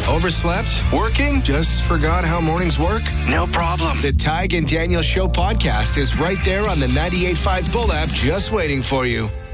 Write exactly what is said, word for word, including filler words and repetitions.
Overslept? Working? Just forgot how mornings work? No problem. The Tig and Daniel Show podcast is right there on the ninety-eight point five Bull app, just waiting for you.